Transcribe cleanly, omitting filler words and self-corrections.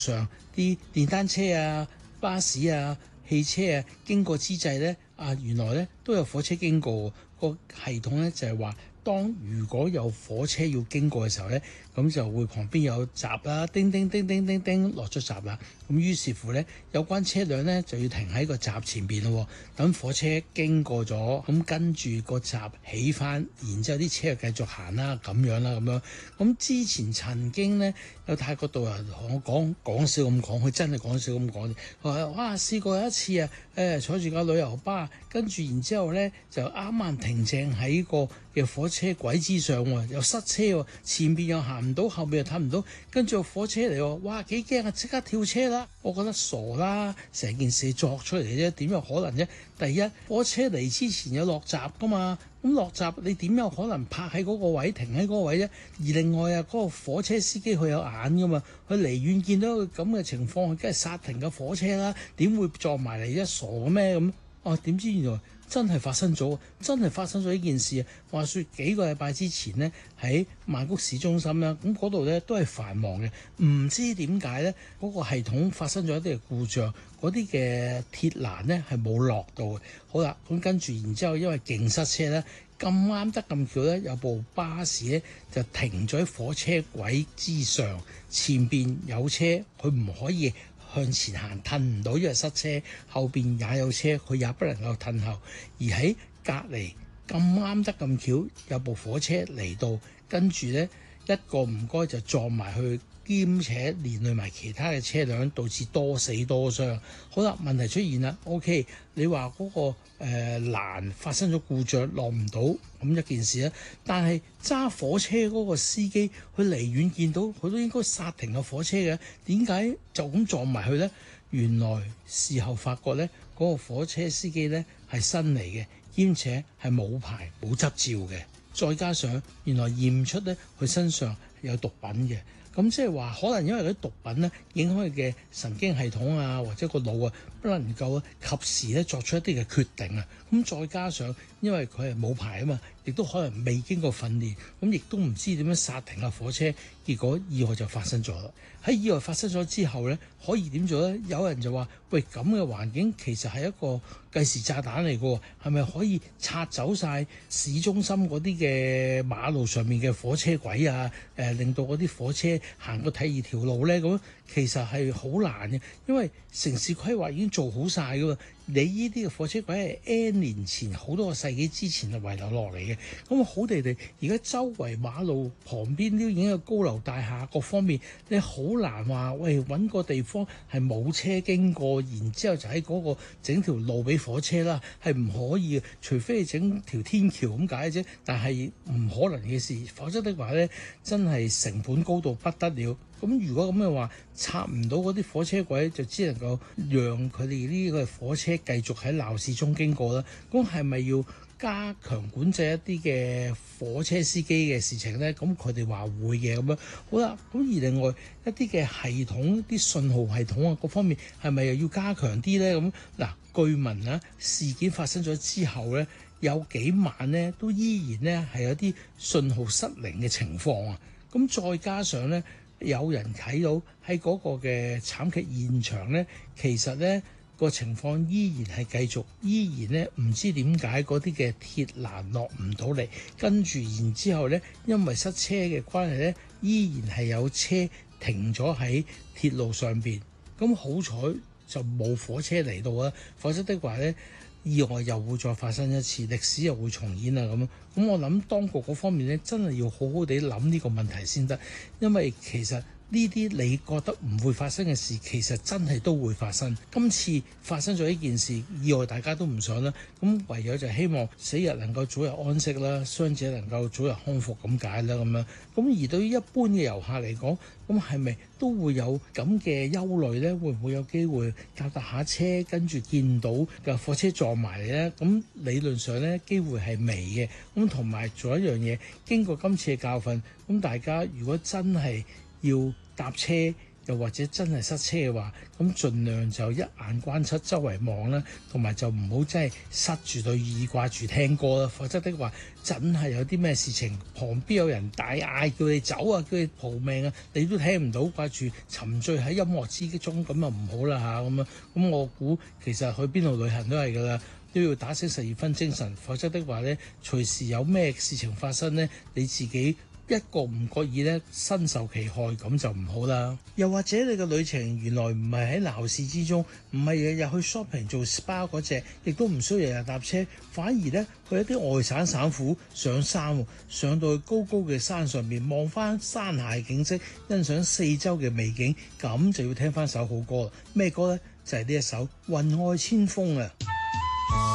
上啲電單車啊、巴士啊、汽車啊經過之際呢，原來呢都有火車經過。個系統呢就係話，當如果有火車要經過嘅時候呢，咁就會旁邊有閘啦，叮叮叮叮叮叮落咗閘啦。咁於是乎呢，有關車輛呢就要停喺個閘前邊咯。等火車經過咗，咁跟住個閘起翻，然之後啲車就繼續行啦，咁樣啦，咁樣。咁之前曾經呢，有泰國導遊同我講笑咁講，佢真係講笑咁講。佢話：哇，試過有一次啊，坐住架旅遊巴，跟住然之後呢，就啱啱停正喺個嘅火車軌之上喎，又塞車喎，前邊又行唔到，後面又睇唔到，跟住火車嚟喎，哇，幾驚啊！即刻跳車啦！我覺得傻啦，成件事作出嚟啫，點有可能啫？第一，火車嚟之前有落閘噶嘛，咁落閘你點有可能泊喺嗰個位，停喺嗰個位啫？而另外啊，嗰個火車司機佢有眼噶嘛，佢離遠見到佢咁嘅情況，佢梗係剎停個火車啦，點會撞埋嚟啫？傻嘅咩咁？點知原來真係發生咗呢件事啊！話說幾個禮拜之前呢，喺曼谷市中心啦，咁嗰度呢都係繁忙嘅，唔知點解呢，嗰個系統發生咗一啲嘅故障，嗰啲嘅鐵欄呢係冇落到嘅。好啦，咁跟住然之後，因為勁塞車呢，咁啱得咁巧呢，有部巴士呢就停咗喺火車軌之上，前邊有車，佢唔可以向前行，褪唔到，因為塞車，後邊也有車，佢也不能夠褪後。而喺隔離咁啱得咁巧，有部火車嚟到，跟住呢一個唔該就撞埋去，兼且連累埋其他嘅車輛，導致多死多傷。好啦，問題出現啦。OK， 你話嗰個欄發生咗故障，落唔到咁一件事啦。但係揸火車嗰個司機，佢離遠見到，佢都應該剎停個火車嘅，點解就咁撞埋去呢？原來事後發覺呢，嗰個火車司機呢係新嚟嘅，兼且係冇牌冇執照嘅，再加上原來驗出呢，佢身上有毒品嘅。咁即係話，可能因為嗰啲毒品咧影響佢嘅神經系統啊，或者個腦啊，不能夠及時咧作出一啲嘅決定啊。咁再加上因為佢係冇牌啊嘛，亦都可能未經過訓練，咁亦都唔知點樣剎停架火車，結果意外就發生咗啦。喺意外發生咗之後咧，可以點做咧？有人就話：喂，咁嘅環境其實係一個計時炸彈嚟㗎，係咪可以拆走晒市中心嗰啲嘅馬路上面嘅火車軌啊？令到嗰啲火車行過第二條路呢？咁其實係好難嘅，因為城市規劃已經做好晒㗎嘛。你呢啲嘅火車軌係 N 年前好多個世紀之前就遺留落嚟嘅，咁好地地而家周圍馬路旁邊都已經有高樓大廈，各方面你好難話喂揾個地方係冇車經過，然之後就喺嗰個整條路俾火車啦，係唔可以嘅，除非係整條天橋咁解啫，但係唔可能嘅事，否則的話呢，真係成本高到不得了。咁如果咁嘅話，拆唔到嗰啲火車軌，就只能夠讓佢哋呢個火車繼續喺鬧市中經過啦。咁係咪要加強管制一啲嘅火車司機嘅事情呢？咁佢哋話會嘅咁樣。好啦，咁而另外一啲嘅系統、啲信號系統啊，各方面係咪又要加強啲呢？咁嗱，據聞啊，事件發生咗之後呢，有幾晚呢都依然呢係有啲信號失靈嘅情況啊。咁再加上呢，有人睇到喺嗰個嘅慘劇現場呢，其實呢個情況依然係繼續，依然呢唔知點解嗰啲嘅鐵欄落唔到嚟，跟住然之後呢，因為塞車嘅關係呢，依然係有車停咗喺鐵路上邊。咁好彩就冇火車嚟到啦，否則的話呢，意外又會再發生一次，歷史又會重演啊咁。咁我諗當局嗰方面呢，真係要好好地諗呢個問題先得，因為其實呢啲你覺得唔會發生嘅事，其實真係都會發生。今次發生咗呢件事，意外大家都唔想啦。咁唯有就希望死人能夠早日安息啦，傷者能夠早日康復咁解啦咁樣。咁而對於一般嘅遊客嚟講，咁係咪都會有咁嘅憂慮呢？會唔會有機會搭下車，跟住見到嘅火車撞埋嚟呢？咁理論上呢，機會係微嘅。咁同埋仲有一樣嘢，經過今次嘅教訓，咁大家如果真係要搭車又或者真係塞車嘅話，咁盡量就一眼關七周圍望啦，同埋就唔好真係塞住對耳掛住聽歌啦，否則的話真係有啲咩事情，旁邊有人大嗌叫你走啊，叫你逃命啊，你都聽唔到，掛住沉醉喺音樂之中，咁啊唔好啦嚇咁樣。咁我估其實去邊度旅行都係㗎啦，都要打醒12分精神，否則的話呢，隨時有咩事情發生呢，你自己一個唔覺意咧，身受其害，咁就唔好啦。又或者你個旅程原來唔係喺鬧市之中，唔係日日去 shopping 做 SPA 嗰隻，亦都唔需要日日搭車，反而咧去一啲外省省府上山，上到去高高嘅山上面望翻山下景色，欣賞四周嘅美景，咁就要聽翻首好歌啦。咩歌呢？就係呢一首《雲外千鋒》啊！